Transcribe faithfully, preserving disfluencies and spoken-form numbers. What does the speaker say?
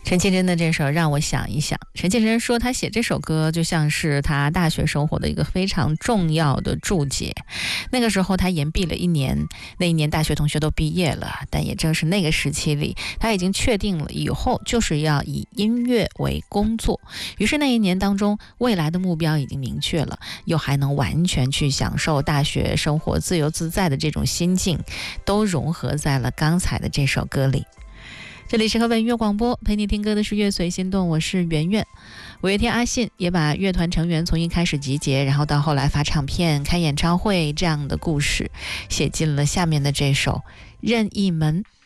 陈绮贞的这首让我想一想，陈绮贞说他写这首歌就像是他大学生活的一个非常重要的注解。那个时候他延毕了一年，那一年大学同学都毕业了，但也正是那个时期里，他已经确定了以后就是要以音乐为工作。于是那一年当中，未来的目标已经明确了，又还能完全去享受大学生活自由自在的这种心境，都融合在了刚才的这首歌里。这里是河北音乐广播，陪你听歌的是乐随心动，我是圆圆。五月天阿信也把乐团成员从一开始集结，然后到后来发唱片、开演唱会这样的故事写进了下面的这首《任意门》。